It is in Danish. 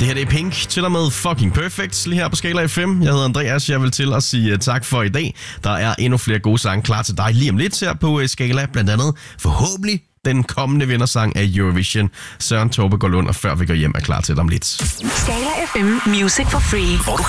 Det her det er Pink, til og med Fucking Perfect, lige her på Skala FM. Jeg hedder Andreas, jeg vil til at sige tak for i dag. Der er endnu flere gode sange klar til dig lige om lidt her på Skala. Blandt andet forhåbentlig den kommende vindersang af Eurovision. Søren Tobbe går Lund, og før vi går hjem er klar til dig om lidt. Skala FM Music for Free.